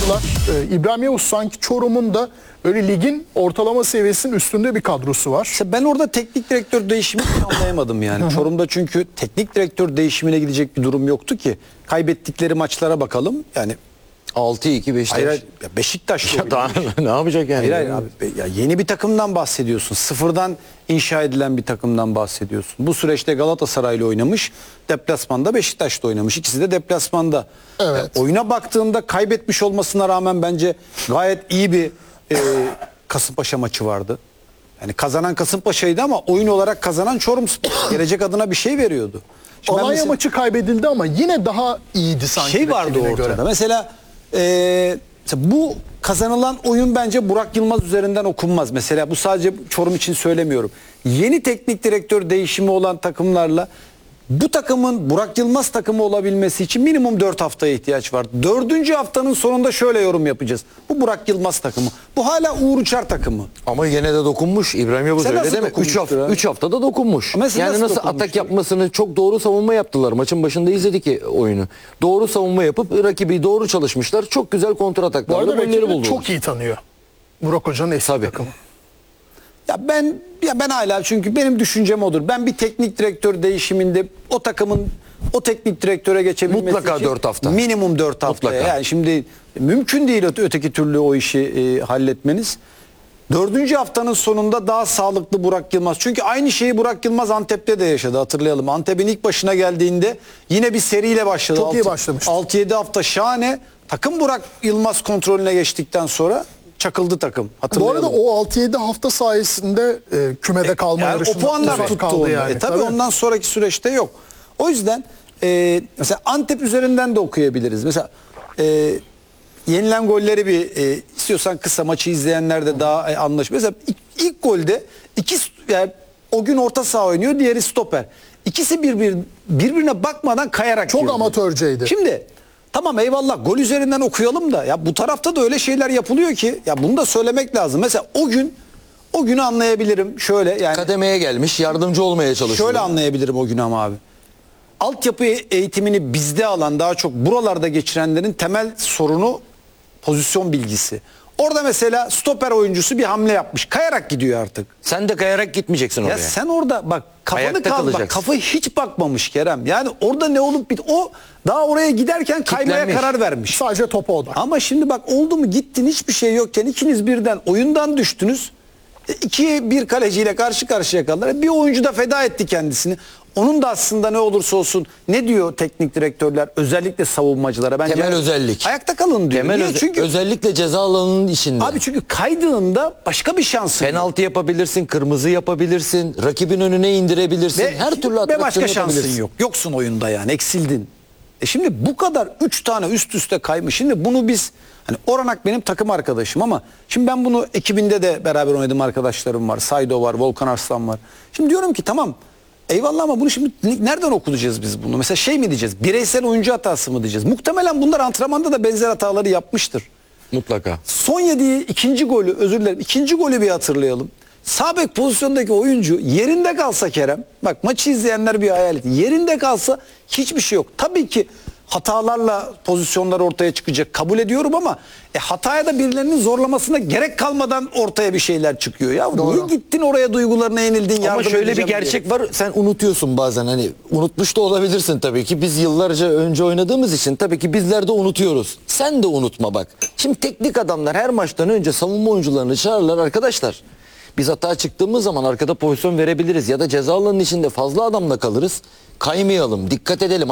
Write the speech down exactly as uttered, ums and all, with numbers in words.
oyuncular. Ee, İbrahim Yavuz sanki Çorum'un da öyle ligin ortalama seviyesinin üstünde bir kadrosu var. İşte ben orada teknik direktör değişimini anlayamadım yani. Çorum'da çünkü teknik direktör değişimine gidecek bir durum yoktu ki. Kaybettikleri maçlara bakalım. Yani altı iki Beşiktaş. hayır, ya Beşiktaş Ya daha ne yapacak yani? Hayır, hayır abi. Ya yeni bir takımdan bahsediyorsun. Sıfırdan inşa edilen bir takımdan bahsediyorsun. Bu süreçte Galatasaray'la oynamış, deplasmanda Beşiktaş'ta oynamış. İkisi de deplasmanda. Evet. Ya oyuna baktığında kaybetmiş olmasına rağmen bence gayet iyi bir e, Kasımpaşa maçı vardı. Yani kazanan Kasımpaşa'ydı ama oyun olarak kazanan Çorumspor. Gelecek adına bir şey veriyordu. Şimdi ben Alanya mesela- maçı kaybedildi ama yine daha iyiydi sanki. şey vardı rakibine ortada. göre. Mesela e, mesela bu kazanılan oyun bence Burak Yılmaz üzerinden okunmaz. Mesela bu sadece Çorum için söylemiyorum. Yeni teknik direktör değişimi olan takımlarla bu takımın Burak Yılmaz takımı olabilmesi için minimum dört haftaya ihtiyaç var. Dördüncü haftanın sonunda şöyle yorum yapacağız. Bu Burak Yılmaz takımı. Bu hala Uğur Uçar takımı. Ama yine de dokunmuş. İbrahim Yavuz Sen öyle nasıl değil mi? üç dokunmuştur hafta, ha? üç haftada dokunmuş. Ama sen Yani nasıl nasıl dokunmuştur? atak yapmasını, çok doğru savunma yaptılar. Maçın başında izledik ki oyunu. Doğru savunma yapıp rakibi doğru çalışmışlar. Çok güzel kontra Bu ataklarla arada golleri rakibini buldular. çok iyi tanıyor. Burak Hoca'nın eski Tabii. takımı. Ya ben ya ben hala çünkü benim düşüncem odur. Ben bir teknik direktör değişiminde o takımın o teknik direktöre geçebilmesi Mutlaka için dört hafta. minimum dört hafta. Mutlaka. Yani şimdi mümkün değil öte- öteki türlü o işi e, halletmeniz. Dördüncü haftanın sonunda daha sağlıklı Burak Yılmaz. Çünkü aynı şeyi Burak Yılmaz Antep'te de yaşadı, hatırlayalım. Antep'in ilk başına geldiğinde yine bir seriyle başladı. Çok iyi başlamıştı. altı yedi hafta şahane. Takım Burak Yılmaz kontrolüne geçtikten sonra çakıldı takım. Bu Hatırlayalım. arada o altı yedi hafta sayesinde e, kümede kalma Yani o yarışında puanlar uzak tuttu kaldı onu. yani. E, tabii, ondan sonraki süreçte yok. O yüzden e, mesela Antep üzerinden de okuyabiliriz. Mesela e, yenilen golleri bir e, istiyorsan kısa maçı izleyenler de daha e, anlaş. Mesela ilk, ilk golde iki yani o gün orta saha oynuyor, diğeri stoper. İkisi birbir birbirine bakmadan kayarak Çok girdi. amatörceydi. Şimdi tamam eyvallah gol üzerinden okuyalım da ya bu tarafta da öyle şeyler yapılıyor ki ya bunu da söylemek lazım. Mesela o gün o günü anlayabilirim şöyle yani Kademeye gelmiş, yardımcı olmaya çalışıyor. şöyle anlayabilirim o günü ama abi. Altyapı eğitimini bizde alan daha çok buralarda geçirenlerin temel sorunu pozisyon bilgisi. Orada mesela stoper oyuncusu bir hamle yapmış. Kayarak gidiyor artık. Sen de kayarak gitmeyeceksin oraya. Ya sen orada bak kafanı Ayakta kaldır. Bak, kalacaksın. kafa hiç bakmamış Kerem. Yani orada ne olup bit o daha oraya giderken kaymaya Kitlenmiş. karar vermiş. Sadece topa odak. Ama şimdi bak oldu mu gittin hiçbir şey yokken ikiniz birden oyundan düştünüz. E, İkiye bir kaleciyle karşı karşıya kaldılar. Bir oyuncu da feda etti kendisini. Onun da aslında ne olursa olsun ne diyor teknik direktörler özellikle savunmacılara bence Temel özellik. ayakta kalın diyor. Temel Niye? öze- Çünkü özellikle ceza alanının içinde. abi çünkü kaydığında başka bir şansın yok. Penaltı yapabilirsin, kırmızı yapabilirsin, rakibin önüne indirebilirsin. Ve, her türlü ve atraksiyonu başka şansın yapabilirsin. yok. Yoksun oyunda yani eksildin. E şimdi bu kadar üç tane üst üste kaymış. Şimdi bunu biz hani Oranak benim takım arkadaşım ama şimdi ben bunu ekibinde de beraber oynadım arkadaşlarım var. Saydo var, Volkan Arslan var. Şimdi diyorum ki tamam eyvallah ama bunu şimdi nereden okuyacağız biz bunu? Mesela şey mi diyeceğiz? Bireysel oyuncu hatası mı diyeceğiz? Muhtemelen bunlar antrenmanda da benzer hataları yapmıştır. Mutlaka. Son yediği ikinci golü özür dilerim. İkinci golü bir hatırlayalım. Sağ bek pozisyondaki oyuncu yerinde kalsa Kerem, bak maçı izleyenler bir hayal et. Yerinde kalsa hiçbir şey yok. Tabii ki hatalarla pozisyonlar ortaya çıkacak. Kabul ediyorum ama e, hataya da birilerinin zorlamasına gerek kalmadan ortaya bir şeyler çıkıyor. Ya niye gittin oraya duygularına yenildin? Ama yardım şöyle bir edeceğim gerçek diye. var. Sen unutuyorsun bazen, hani unutmuş da olabilirsin tabii ki. Biz yıllarca önce oynadığımız için tabii ki bizler de unutuyoruz. Sen de unutma bak. Şimdi teknik adamlar her maçtan önce savunma oyuncularını çağırırlar arkadaşlar. Biz hata çıktığımız zaman arkada pozisyon verebiliriz ya da ceza alanının içinde fazla adamla kalırız. Kaymayalım, dikkat edelim.